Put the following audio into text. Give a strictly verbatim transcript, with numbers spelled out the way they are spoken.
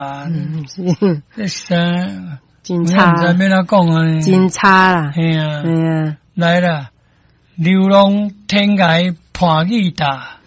啊， 嗯， 这啥？ 真差， 唔知要哪讲啊？ 真差啦， 系啊， 系啊， 来啦，流浪天涯伴雨大。